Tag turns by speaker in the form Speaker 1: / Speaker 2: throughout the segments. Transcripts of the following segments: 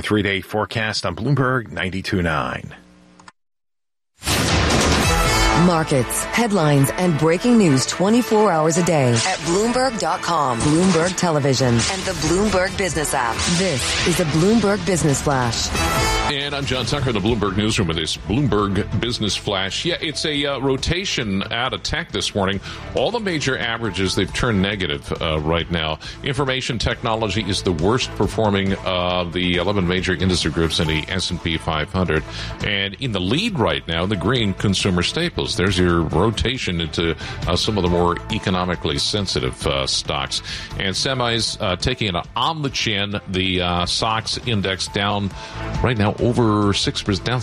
Speaker 1: 3-day forecast on Bloomberg 92.9.
Speaker 2: Markets, headlines, and breaking news 24 hours a day at Bloomberg.com, Bloomberg Television, and the Bloomberg Business app. This is a Bloomberg Business Flash.
Speaker 3: And I'm John Tucker in the Bloomberg Newsroom with this Bloomberg Business Flash. Yeah, it's a rotation out of tech this morning. All the major averages, they've turned negative right now. Information technology is the worst performing of the 11 major industry groups in the S&P 500. And in the lead right now, the green, consumer staples. There's your rotation into some of the more economically sensitive stocks. And semis taking it on the chin. The SOX index down right now over 6%, down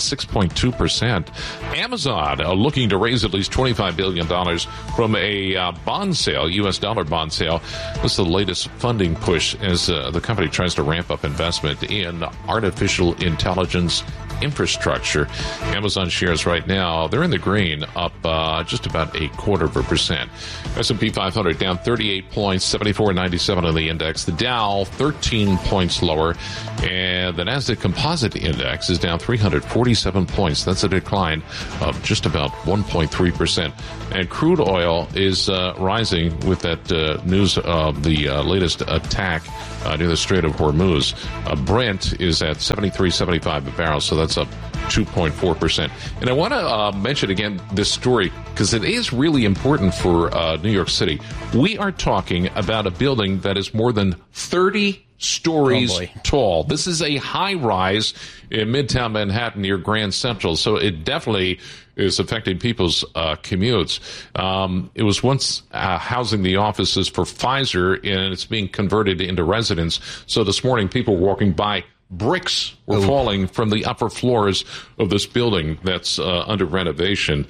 Speaker 3: 6.2%. Amazon looking to raise at least $25 billion from a bond sale, U.S. dollar bond sale. This is the latest funding push as the company tries to ramp up investment in artificial intelligence infrastructure. Amazon shares right now, they're in the green, up just about 0.25%. S&P 500 down 38 points, 74.97 on the index. The Dow 13 points lower, and the Nasdaq Composite Index is down 347 points. That's a decline of just about 1.3%. And crude oil is rising with that news of the latest attack near the Strait of Hormuz. Brent is at 73.75 a barrel, so that's up 2.4%. And I want to mention again this story because it is really important for New York City. We are talking about a building that is more than 30 stories tall. This is a high rise in Midtown Manhattan near Grand Central, so it definitely is affecting people's commutes. It was once housing the offices for Pfizer, and it's being converted into residence. So this morning, people were walking by. Bricks were falling from the upper floors of this building that's under renovation.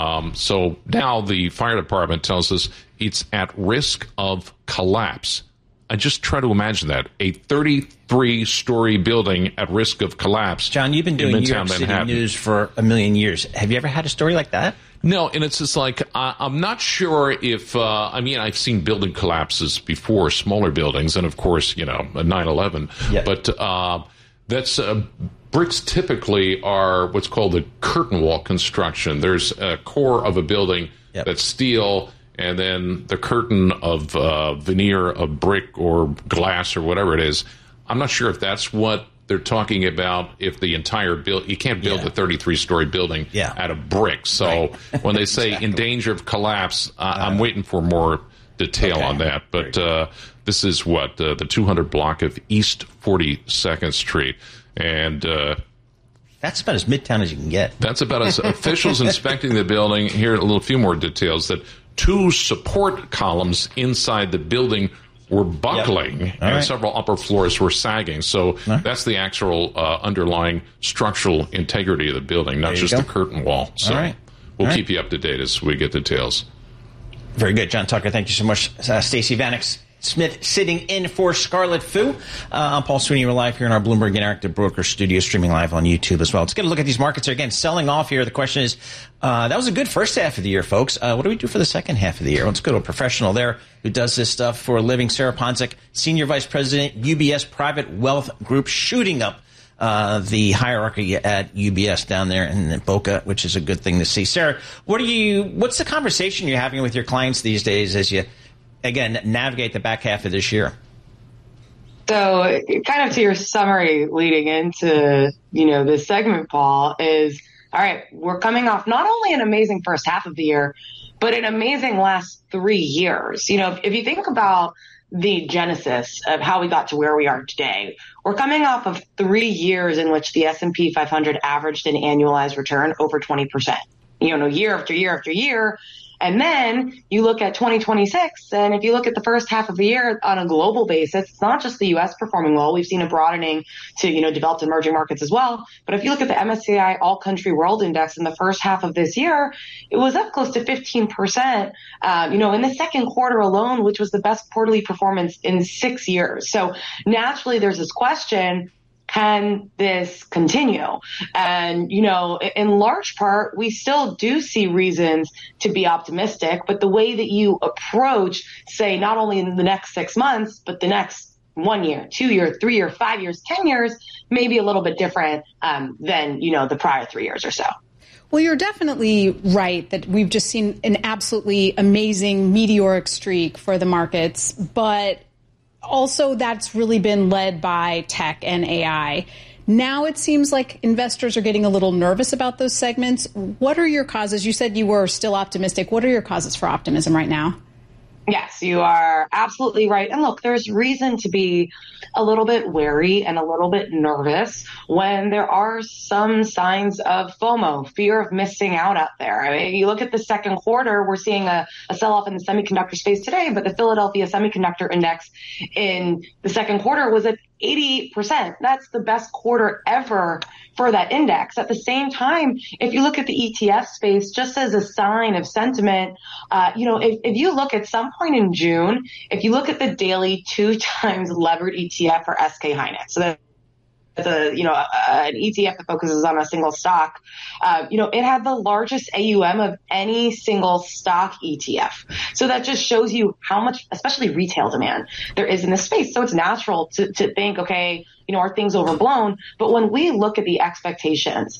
Speaker 3: So now the fire department tells us it's at risk of collapse. I just try to imagine that. A 33-story building at risk of collapse.
Speaker 4: John, you've been doing New York City news for a million years. Have you ever had a story like that?
Speaker 3: No, and it's just like, I'm not sure if, I've seen building collapses before, smaller buildings, and of course, 9/11. Yep. But that's, bricks typically are what's called a curtain wall construction. There's a core of a building that's steel, and then the curtain of veneer of brick or glass or whatever it is. I'm not sure if that's what they're talking about. If the entire build, you can't build a 33-story building out of brick. So when they say in danger of collapse, I'm waiting for more detail on that. But this is what the 200 block of East 42nd Street, and
Speaker 4: that's about as midtown as you can get.
Speaker 3: That's about as officials inspecting the building. Here, a few more details that 2 support columns inside the building were buckling, and several upper floors were sagging. So that's the actual underlying structural integrity of the building, not just the curtain wall. So we'll keep you up to date as we get details.
Speaker 4: Very good, John Tucker. Thank you so much. Stacey Vanek Smith sitting in for Scarlett Fu. I'm Paul Sweeney. We're live here in our Bloomberg Interactive Broker studio, streaming live on YouTube as well. Let's get a look at these markets. Again, selling off here. The question is, that was a good first half of the year, folks. What do we do for the second half of the year? Let's go to a professional there who does this stuff for a living. Sarah Ponczek, Senior Vice President, UBS Private Wealth Group, shooting up the hierarchy at UBS down there in Boca, which is a good thing to see. Sarah, what's the conversation you're having with your clients these days as you, again, navigate the back half of this year?
Speaker 5: So kind of to your summary leading into, this segment, Paul, is, all right, we're coming off not only an amazing first half of the year, but an amazing last 3 years. If you think about the genesis of how we got to where we are today, we're coming off of 3 years in which the S&P 500 averaged an annualized return over 20%, year after year after year. And then you look at 2026, and if you look at the first half of the year on a global basis, it's not just the U.S. performing well. We've seen a broadening to, developed emerging markets as well. But if you look at the MSCI All Country World Index in the first half of this year, it was up close to 15%, in the second quarter alone, which was the best quarterly performance in 6 years. So naturally, there's this question, can this continue? And, in large part, we still do see reasons to be optimistic, but the way that you approach, say, not only in the next 6 months, but the next 1 year, 2 year, 3 year, 5 years, 10 years, maybe a little bit different than, the prior 3 years or so.
Speaker 6: Well, you're definitely right that we've just seen an absolutely amazing meteoric streak for the markets, but also that's really been led by tech and AI. Now it seems like investors are getting a little nervous about those segments. What are your causes? You said you were still optimistic. What are your causes for optimism right now?
Speaker 5: Yes, you are absolutely right. And look, there's reason to be a little bit wary and a little bit nervous when there are some signs of FOMO, fear of missing out there. I mean, you look at the second quarter, we're seeing a sell-off in the semiconductor space today, but the Philadelphia Semiconductor Index in the second quarter was at 88%. That's the best quarter ever for that index. At the same time, if you look at the ETF space, just as a sign of sentiment, if you look at some point in June, if you look at the daily 2 times levered ETF for SK Hynix, so that's an ETF that focuses on a single stock, it had the largest AUM of any single stock ETF. So that just shows you how much, especially retail demand, there is in this space. So it's natural to think, okay, are things overblown? But when we look at the expectations,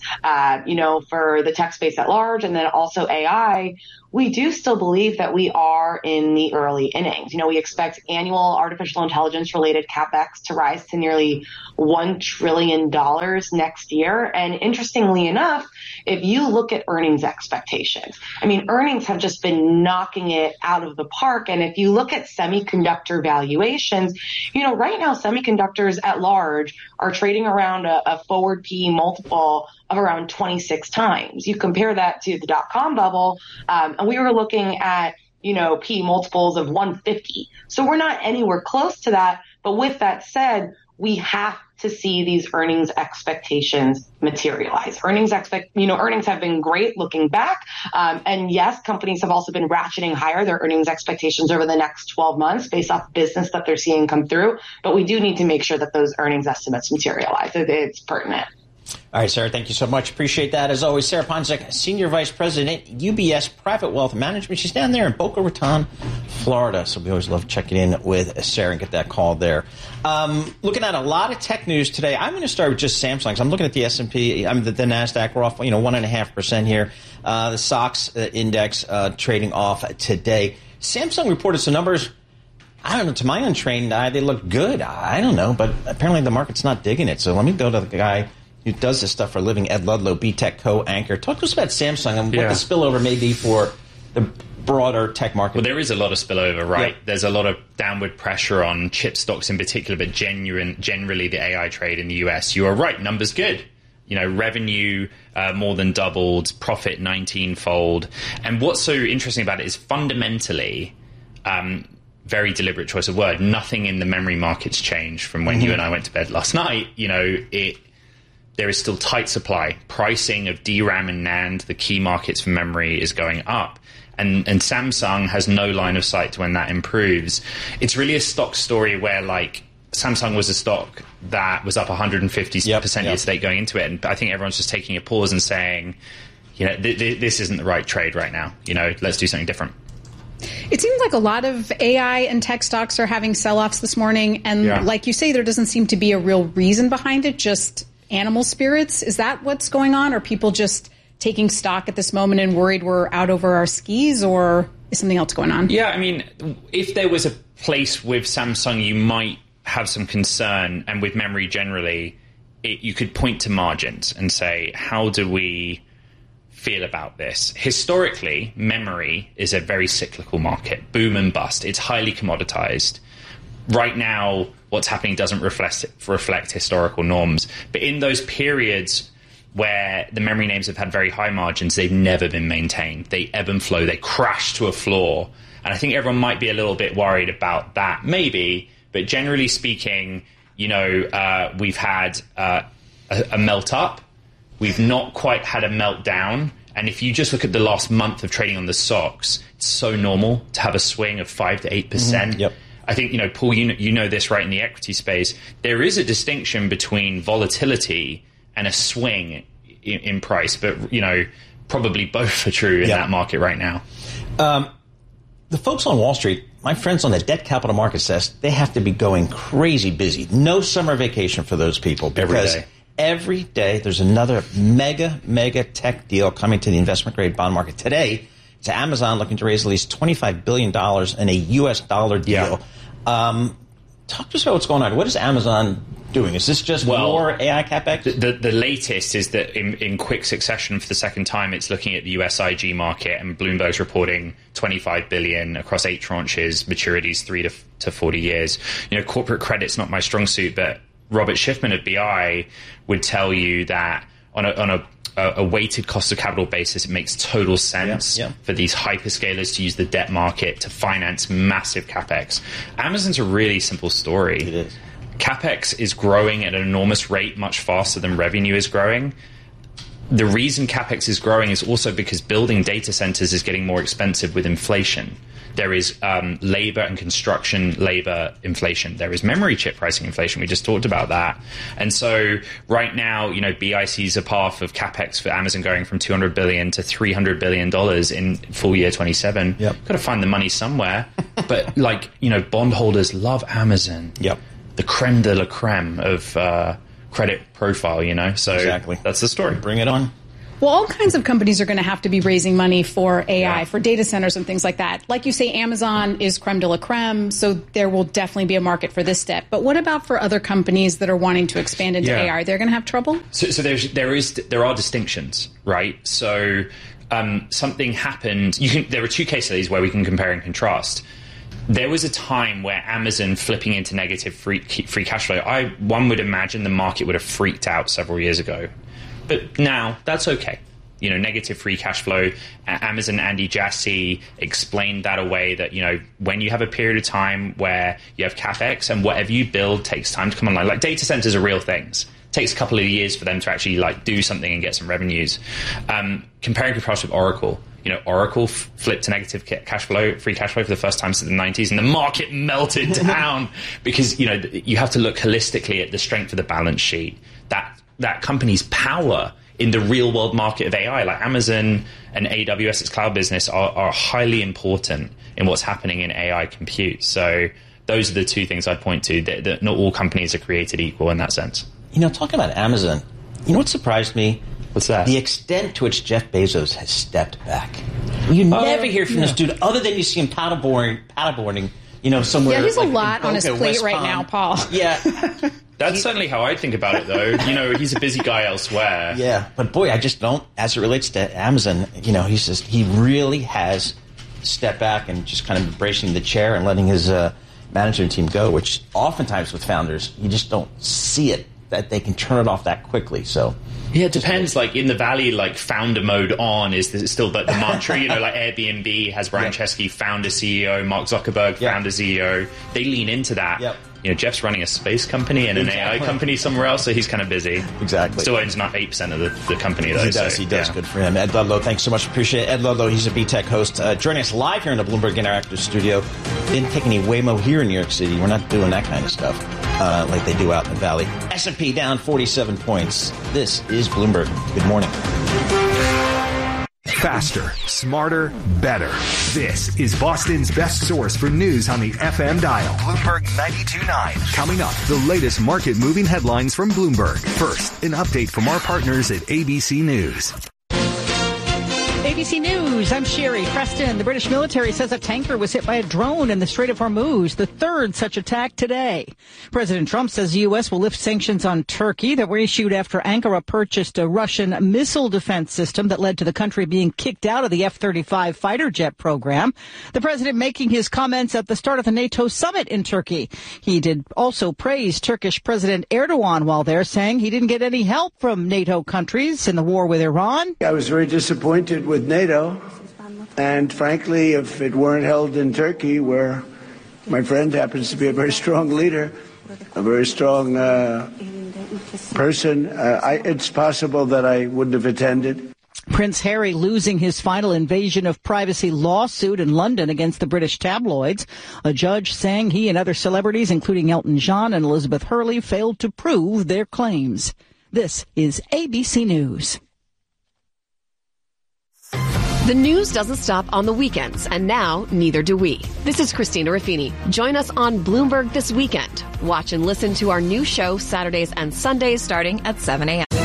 Speaker 5: for the tech space at large and then also AI, we do still believe that we are in the early innings. We expect annual artificial intelligence related CapEx to rise to nearly $1 trillion next year. And interestingly enough, if you look at earnings expectations, earnings have just been knocking it out of the park. And if you look at semiconductor valuations, right now semiconductors at large are trading around a forward PE multiple of around 26 times. You compare that to the dot-com bubble, and we were looking at, PE multiples of 150. So we're not anywhere close to that. But with that said, we have to see these earnings expectations materialize. Earnings have been great looking back. And yes, companies have also been ratcheting higher their earnings expectations over the next 12 months based off business that they're seeing come through. But we do need to make sure that those earnings estimates materialize. It's pertinent.
Speaker 4: All right, Sarah, thank you so much. Appreciate that. As always, Sarah Ponczek, Senior Vice President, UBS Private Wealth Management. She's down there in Boca Raton, Florida. So we always love checking in with Sarah and get that call there. Looking at a lot of tech news today. I'm going to start with just Samsung. So I'm looking at the S&P, the NASDAQ. We're off, 1.5% here. The SOX index trading off today. Samsung reported some numbers. I don't know, to my untrained eye, they look good. I don't know, but apparently the market's not digging it. So let me go to the guy who does this stuff for a living, Ed Ludlow, BTech co-anchor. Talk to us about Samsung and what the spillover may be for the broader tech market.
Speaker 7: Well, there is a lot of spillover, right? Yeah. There's a lot of downward pressure on chip stocks in particular, but generally the AI trade in the US. You are right, numbers good. Revenue more than doubled, profit 19-fold. And what's so interesting about it is fundamentally, very deliberate choice of word, nothing in the memory market's changed from when you and I went to bed last night. There is still tight supply. Pricing of DRAM and NAND, the key markets for memory, is going up. And Samsung has no line of sight to when that improves. It's really a stock story where, Samsung was a stock that was up 150% year to date going into it. And I think everyone's just taking a pause and saying, this isn't the right trade right now. Let's do something different.
Speaker 6: It seems like a lot of AI and tech stocks are having sell-offs this morning. And like you say, there doesn't seem to be a real reason behind it, just animal spirits. Is that what's going on? Are people just taking stock at this moment and worried we're out over our skis, or is something else going on?
Speaker 7: Yeah, if there was a place with Samsung, you might have some concern, and with memory generally, you could point to margins and say, how do we feel about this? Historically, memory is a very cyclical market, boom and bust. It's highly commoditized. Right now, what's happening doesn't reflect historical norms. But in those periods where the memory names have had very high margins, they've never been maintained. They ebb and flow. They crash to a floor. And I think everyone might be a little bit worried about that, maybe. But generally speaking, we've had a melt up. We've not quite had a meltdown. And if you just look at the last month of trading on the SOX, it's so normal to have a swing of 5 to 8%. Yep. I think, Paul, you know this, right, in the equity space, there is a distinction between volatility and a swing in price. But, probably both are true in that market right now.
Speaker 4: the folks on Wall Street, my friends on the debt capital markets desk, they have to be going crazy busy. No summer vacation for those people because every day there's another mega tech deal coming to the investment grade bond market. Today, it's Amazon looking to raise at least $25 billion in a U.S. dollar deal. Yeah. Talk to us about what's going on. What is Amazon doing? Is this just more AI CapEx?
Speaker 7: The latest is that in quick succession for the second time, it's looking at the US IG market, and Bloomberg's reporting $25 billion across 8 tranches, maturities 3 to 40 years. Corporate credit's not my strong suit, but Robert Schiffman of BI would tell you that on a weighted cost of capital basis, it makes total sense for these hyperscalers to use the debt market to finance massive CapEx. Amazon's a really simple story.
Speaker 4: It is.
Speaker 7: CapEx is growing at an enormous rate, much faster than revenue is growing. The reason CapEx is growing is also because building data centers is getting more expensive with inflation. There is labor and construction labor inflation. There is memory chip pricing inflation. We just talked about that. And so right now, BI sees a path of CapEx for Amazon going from $200 billion to $300 billion in full year 27. Got to find the money somewhere. But bondholders love Amazon.
Speaker 4: Yep.
Speaker 7: The creme de la creme of credit profile, So
Speaker 4: exactly.
Speaker 7: That's the story.
Speaker 4: Bring it on.
Speaker 6: Well, all kinds of companies are going to have to be raising money for AI, for data centers and things like that. Like you say, Amazon is creme de la creme, so there will definitely be a market for this debt. But what about for other companies that are wanting to expand into AI? They're going to have trouble?
Speaker 7: So there are distinctions, right? So something happened. There are 2 case studies where we can compare and contrast. There was a time where Amazon flipping into negative free cash flow, one would imagine the market would have freaked out several years ago. But now that's okay. Negative free cash flow. Amazon Andy Jassy explained that away that, when you have a period of time where you have CapEx and whatever you build takes time to come online, like data centers are real things. It takes a couple of years for them to actually do something and get some revenues. Comparing and contrast with Oracle. Oracle flipped to negative free cash flow for the first time since the 90s, and the market melted down because, you have to look holistically at the strength of the balance sheet. That company's power in the real world market of AI, like Amazon and AWS, its cloud business, are highly important in what's happening in AI compute. So those are the 2 things I'd point to, that not all companies are created equal in that sense.
Speaker 4: Talking about Amazon, what surprised me?
Speaker 7: What's that?
Speaker 4: The extent to which Jeff Bezos has stepped back. You never hear from this dude other than you see him paddleboarding, somewhere.
Speaker 6: Yeah, he's a lot on his plate right now, Paul.
Speaker 4: Yeah.
Speaker 7: That's certainly how I think about it, though. He's a busy guy elsewhere.
Speaker 4: Yeah, but boy, I just don't, as it relates to Amazon, he really has stepped back and just kind of embracing the chair and letting his management team go, which oftentimes with founders, you just don't see it, that they can turn it off that quickly, so...
Speaker 7: Yeah, it depends. In the Valley, founder mode on is still the mantra. Like Airbnb has Brian Chesky, founder CEO, Mark Zuckerberg, founder CEO. They lean into that.
Speaker 4: Yep.
Speaker 7: Jeff's running a space company and an AI company somewhere else, so he's kind of busy.
Speaker 4: Exactly.
Speaker 7: Still owns not 8% of the company, though.
Speaker 4: He does. Good for him. Ed Ludlow, thanks so much. Appreciate it. Ed Ludlow, he's a BTech host. Joining us live here in the Bloomberg Interactive Studio. Didn't take any Waymo here in New York City. We're not doing that kind of stuff like they do out in the Valley. S&P down 47 points. This is Bloomberg. Good morning.
Speaker 8: Faster, smarter, better. This is Boston's best source for news on the FM dial. Bloomberg 92.9. Coming up, the latest market-moving headlines from Bloomberg. First, an update from our partners at ABC News.
Speaker 9: ABC News, I'm Sherry Preston. The British military says a tanker was hit by a drone in the Strait of Hormuz, the 3rd such attack today. President Trump says the U.S. will lift sanctions on Turkey that were issued after Ankara purchased a Russian missile defense system that led to the country being kicked out of the F-35 fighter jet program. The president making his comments at the start of the NATO summit in Turkey. He did also praise Turkish President Erdogan while there, saying he didn't get any help from NATO countries in the war with Iran.
Speaker 10: I was very disappointed with NATO, and frankly, if it weren't held in Turkey, where my friend happens to be a very strong leader, a very strong person, it's possible that I wouldn't have attended.
Speaker 9: Prince Harry losing his final invasion of privacy lawsuit in London against the British tabloids. A judge saying he and other celebrities, including Elton John and Elizabeth Hurley, failed to prove their claims. This is ABC News.
Speaker 11: The news doesn't stop on the weekends, and now neither do we. This is Christina Ruffini. Join us on Bloomberg This Weekend. Watch and listen to our new show Saturdays and Sundays starting at 7 a.m.